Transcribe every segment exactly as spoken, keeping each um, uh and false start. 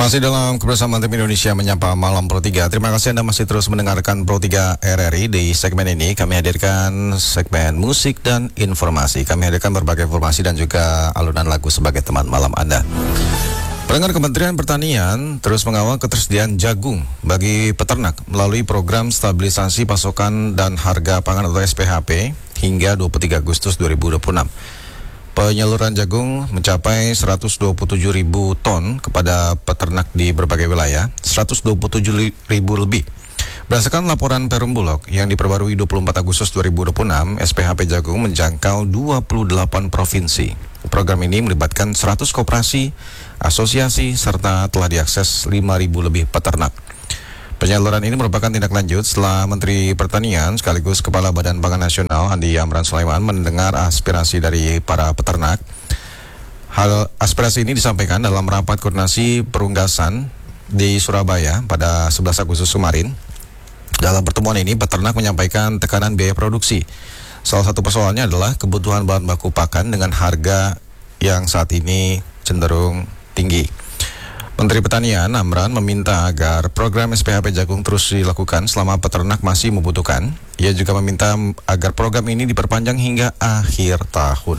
Masih dalam kebersamaan tim Indonesia Menyapa Malam Pro tiga. Terima kasih Anda masih terus mendengarkan Pro tiga R R I. Di segmen ini kami hadirkan segmen musik dan informasi. Kami hadirkan berbagai informasi dan juga alunan lagu sebagai teman malam Anda. Pendengar, Kementerian Pertanian terus mengawal ketersediaan jagung bagi peternak melalui program stabilisasi pasokan dan harga pangan atau S P H P hingga dua puluh tiga Agustus dua ribu dua puluh enam. Penyaluran jagung mencapai seratus dua puluh tujuh ribu ton kepada peternak di berbagai wilayah, seratus dua puluh tujuh ribu lebih. Berdasarkan laporan Perum Bulog yang diperbarui dua puluh empat Agustus dua ribu dua puluh enam, S P H P jagung menjangkau dua puluh delapan provinsi. Program ini melibatkan seratus koperasi, asosiasi, serta telah diakses lima ribu lebih peternak. Penyaluran ini merupakan tindak lanjut setelah Menteri Pertanian sekaligus Kepala Badan Pangan Nasional Andi Amran Sulaiman mendengar aspirasi dari para peternak. Hal aspirasi ini disampaikan dalam rapat koordinasi perunggasan di Surabaya pada sebelas Agustus kemarin. Dalam pertemuan ini, peternak menyampaikan tekanan biaya produksi. Salah satu persoalannya adalah kebutuhan bahan baku pakan dengan harga yang saat ini cenderung tinggi. Menteri Pertanian Amran meminta agar program S P H P jagung terus dilakukan selama peternak masih membutuhkan. Ia juga meminta agar program ini diperpanjang hingga akhir tahun.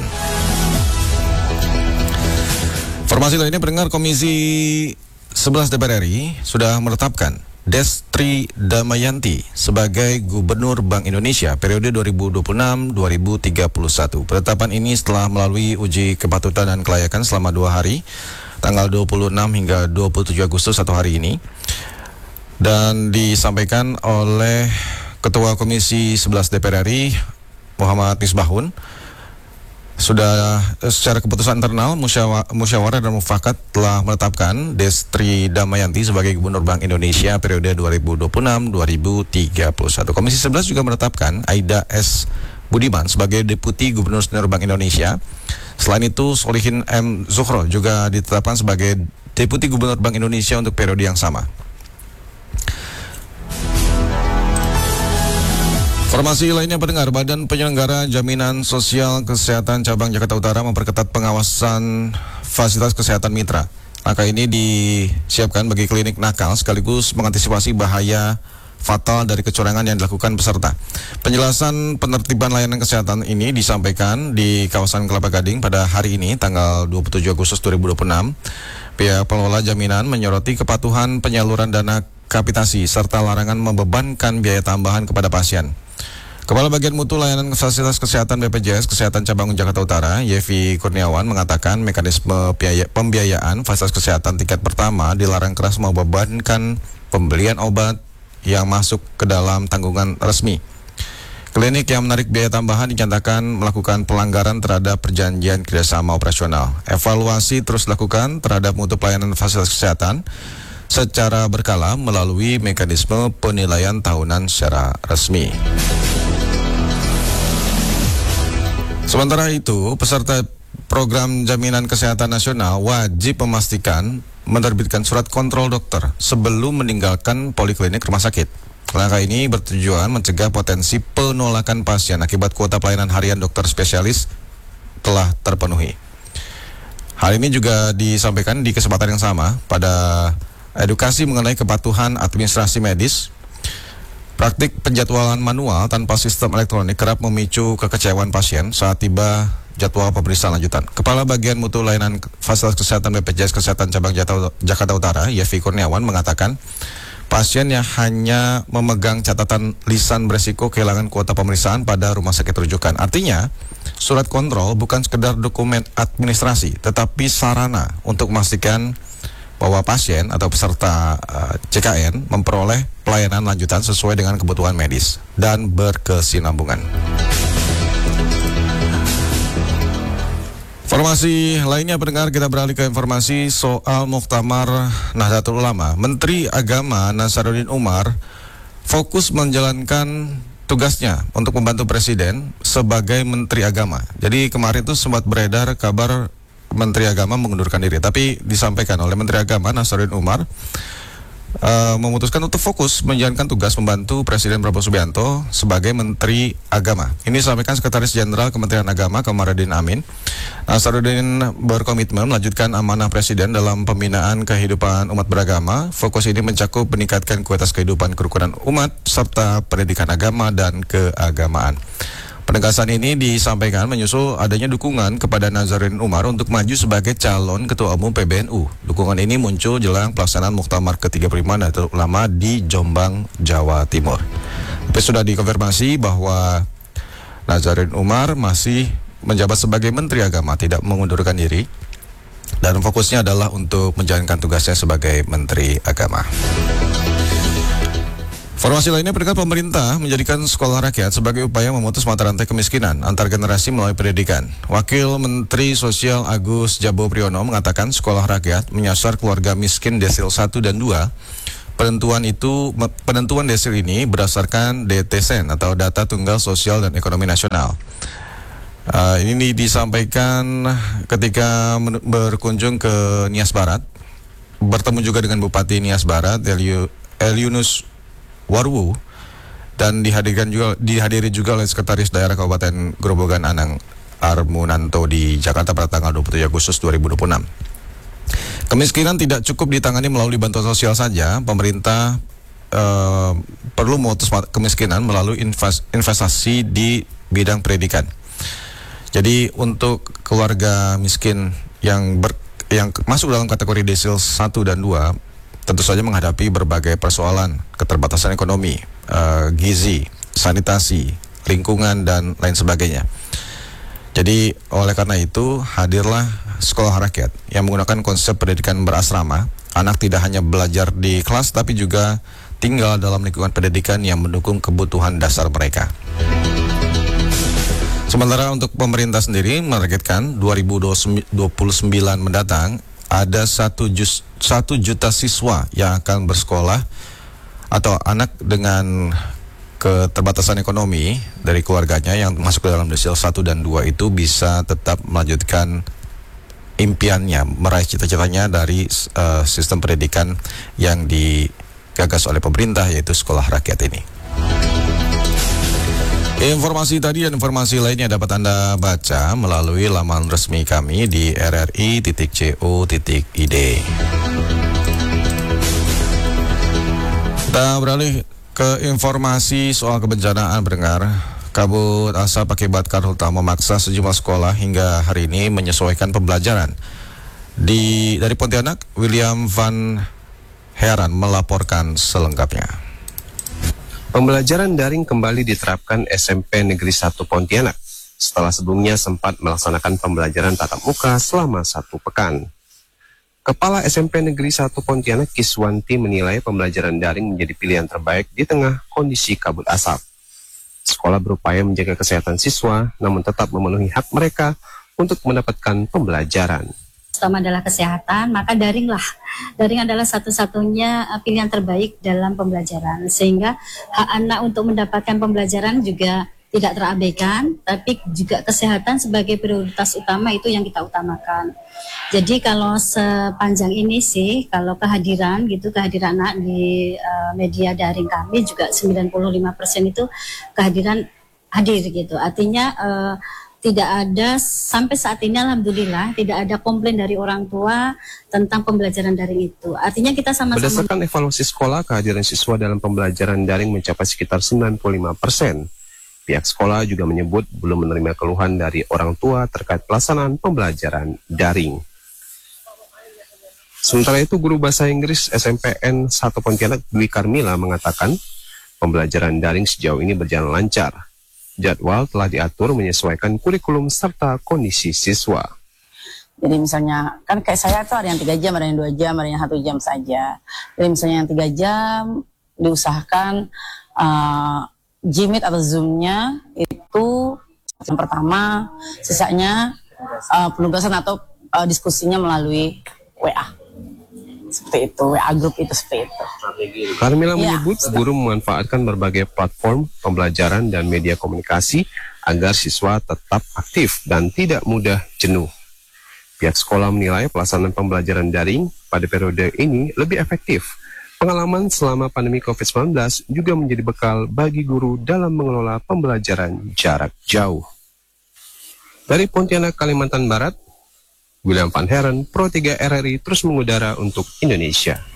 Informasi lainnya, pendengar, Komisi sebelas D P R R I sudah menetapkan Destri Damayanti sebagai Gubernur Bank Indonesia periode dua ribu dua puluh enam sampai dua ribu tiga puluh satu. Penetapan ini setelah melalui uji kepatutan dan kelayakan selama dua hari, tanggal dua puluh enam hingga dua puluh tujuh Agustus atau hari ini, dan disampaikan oleh Ketua Komisi sebelas D P R R I Muhammad Misbahun. Sudah secara keputusan internal musyawarah, musyawarah dan mufakat telah menetapkan Destri Damayanti sebagai Gubernur Bank Indonesia periode dua ribu dua puluh enam sampai dua ribu tiga puluh satu. Komisi sebelas juga menetapkan Aida S. Budiman sebagai Deputi Gubernur Senior Bank Indonesia. Selain itu, Solihin M. Zuhro juga ditetapkan sebagai Deputi Gubernur Bank Indonesia untuk periode yang sama. Informasi lainnya, pendengar, Badan Penyelenggara Jaminan Sosial Kesehatan Cabang Jakarta Utara memperketat pengawasan fasilitas kesehatan mitra. Langkah ini disiapkan bagi klinik nakal sekaligus mengantisipasi bahaya fatal dari kecurangan yang dilakukan peserta. Penjelasan penertiban layanan kesehatan ini disampaikan di kawasan Kelapa Gading pada hari ini, tanggal dua puluh tujuh Agustus dua ribu dua puluh enam. Pihak pengelola jaminan menyoroti kepatuhan penyaluran dana kapitasi serta larangan membebankan biaya tambahan kepada pasien. Kepala Bagian Mutu Layanan Fasilitas Kesehatan B P J S Kesehatan Cabang Jakarta Utara, Yevi Kurniawan, mengatakan mekanisme biaya, pembiayaan fasilitas kesehatan tingkat pertama dilarang keras membebankan pembelian obat yang masuk ke dalam tanggungan resmi. Klinik yang menarik biaya tambahan dinyatakan melakukan pelanggaran terhadap perjanjian kerjasama operasional. Evaluasi terus dilakukan terhadap mutu pelayanan fasilitas kesehatan secara berkala melalui mekanisme penilaian tahunan secara resmi. Sementara itu, peserta program jaminan kesehatan nasional wajib memastikan menerbitkan surat kontrol dokter sebelum meninggalkan poliklinik rumah sakit. Langkah ini bertujuan mencegah potensi penolakan pasien akibat kuota pelayanan harian dokter spesialis telah terpenuhi. Hal ini juga disampaikan di kesempatan yang sama pada edukasi mengenai kepatuhan administrasi medis. Praktik penjadwalan manual tanpa sistem elektronik kerap memicu kekecewaan pasien saat tiba jadwal pemeriksaan lanjutan. Kepala Bagian Mutu Layanan Fasilitas Kesehatan B P J S Kesehatan Cabang Jakarta Utara, Yevi Kurniawan, mengatakan pasien yang hanya memegang catatan lisan beresiko kehilangan kuota pemeriksaan pada rumah sakit rujukan. Artinya, surat kontrol bukan sekedar dokumen administrasi, tetapi sarana untuk memastikan bahwa pasien atau peserta uh, C K N memperoleh pelayanan lanjutan sesuai dengan kebutuhan medis dan berkesinambungan. Informasi lainnya, pendengar, kita beralih ke informasi soal Muktamar Nahdlatul Ulama. Menteri Agama Nasaruddin Umar fokus menjalankan tugasnya untuk membantu Presiden sebagai Menteri Agama. Jadi kemarin itu sempat beredar kabar Menteri Agama mengundurkan diri, tapi disampaikan oleh Menteri Agama Nasaruddin Umar uh, memutuskan untuk fokus menjalankan tugas membantu Presiden Prabowo Subianto sebagai Menteri Agama. Ini disampaikan Sekretaris Jenderal Kementerian Agama Kamarudin Amin. Nasaruddin berkomitmen melanjutkan amanah Presiden dalam pembinaan kehidupan umat beragama. Fokus ini mencakup meningkatkan kualitas kehidupan kerukunan umat serta pendidikan agama dan keagamaan. Penegasan ini disampaikan menyusul adanya dukungan kepada Nazaruddin Umar untuk maju sebagai calon Ketua Umum P B N U. Dukungan ini muncul jelang pelaksanaan Muktamar ke tiga puluh lima Nahdlatul Ulama di Jombang, Jawa Timur. Tapi sudah dikonfirmasi bahwa Nazaruddin Umar masih menjabat sebagai Menteri Agama, tidak mengundurkan diri, dan fokusnya adalah untuk menjalankan tugasnya sebagai Menteri Agama. Informasi lainnya, peringkat pemerintah menjadikan sekolah rakyat sebagai upaya memutus mata rantai kemiskinan antar generasi melalui pendidikan. Wakil Menteri Sosial Agus Jabo Priyono mengatakan sekolah rakyat menyasar keluarga miskin desil satu dan dua. Penentuan itu penentuan desil ini berdasarkan D T S E N atau Data Tunggal Sosial dan Ekonomi Nasional. Uh, ini disampaikan ketika berkunjung ke Nias Barat, bertemu juga dengan Bupati Nias Barat Eliunus Warwu, dan dihadirkan juga dihadiri juga oleh Sekretaris Daerah Kabupaten Grobogan Anang Armunanto di Jakarta pada tanggal dua puluh tujuh Agustus dua ribu dua puluh enam. Kemiskinan tidak cukup ditangani melalui bantuan sosial saja. Pemerintah uh, perlu memutus kemiskinan melalui investasi di bidang pendidikan. Jadi untuk keluarga miskin yang ber, yang masuk dalam kategori desil satu dan dua tentu saja menghadapi berbagai persoalan, keterbatasan ekonomi, uh, gizi, sanitasi, lingkungan, dan lain sebagainya. Jadi oleh karena itu hadirlah sekolah rakyat yang menggunakan konsep pendidikan berasrama. Anak tidak hanya belajar di kelas tapi juga tinggal dalam lingkungan pendidikan yang mendukung kebutuhan dasar mereka. Sementara untuk pemerintah sendiri menargetkan dua ribu dua puluh sembilan mendatang ada satu, jus, satu juta siswa yang akan bersekolah atau anak dengan keterbatasan ekonomi dari keluarganya yang masuk ke dalam desil satu dan dua itu bisa tetap melanjutkan impiannya, meraih cita-citanya dari uh, sistem pendidikan yang digagas oleh pemerintah, yaitu sekolah rakyat ini. Informasi tadi dan informasi lainnya dapat Anda baca melalui laman resmi kami di r r i titik co titik i d. Kita beralih ke informasi soal kebencanaan, pendengar. Kabut asap akibat karhutla memaksa sejumlah sekolah hingga hari ini menyesuaikan pembelajaran. Di dari Pontianak, William Van Heran melaporkan selengkapnya. Pembelajaran daring kembali diterapkan S M P Negeri satu Pontianak setelah sebelumnya sempat melaksanakan pembelajaran tatap muka selama satu pekan. Kepala S M P Negeri satu Pontianak Kiswanti menilai pembelajaran daring menjadi pilihan terbaik di tengah kondisi kabut asap. Sekolah berupaya menjaga kesehatan siswa namun tetap memenuhi hak mereka untuk mendapatkan pembelajaran. Pertama adalah kesehatan, maka daring lah. Daring adalah satu-satunya pilihan terbaik dalam pembelajaran. Sehingga hak anak untuk mendapatkan pembelajaran juga tidak terabaikan, tapi juga kesehatan sebagai prioritas utama itu yang kita utamakan. Jadi kalau sepanjang ini sih, kalau kehadiran gitu, kehadiran anak di uh, media daring kami juga sembilan puluh lima persen itu kehadiran hadir gitu. Artinya uh, tidak ada sampai saat ini alhamdulillah tidak ada komplain dari orang tua tentang pembelajaran daring itu. Artinya kita sama-sama. Berdasarkan evaluasi sekolah, kehadiran siswa dalam pembelajaran daring mencapai sekitar sembilan puluh lima persen. Pihak sekolah juga menyebut belum menerima keluhan dari orang tua terkait pelaksanaan pembelajaran daring. Sementara itu, guru bahasa Inggris S M P N satu Pontianak Dwi Karmila mengatakan pembelajaran daring sejauh ini berjalan lancar. Jadwal telah diatur menyesuaikan kurikulum serta kondisi siswa. Jadi misalnya, kan kayak saya tuh ada yang tiga jam, ada yang dua jam, ada yang satu jam saja. Jadi misalnya yang tiga jam, diusahakan uh, Jimit atau Zoom-nya itu yang pertama, sisanya uh, penugasan atau uh, diskusinya melalui W A. Seperti itu, W A group itu seperti itu. Karmila menyebut ya, guru memanfaatkan berbagai platform pembelajaran dan media komunikasi agar siswa tetap aktif dan tidak mudah jenuh. Pihak sekolah menilai pelaksanaan pembelajaran daring pada periode ini lebih efektif Pengalaman selama pandemi covid sembilan belas juga menjadi bekal bagi guru dalam mengelola pembelajaran jarak jauh. Dari Pontianak, Kalimantan Barat, William Van Heren, Pro tiga R R I terus mengudara untuk Indonesia.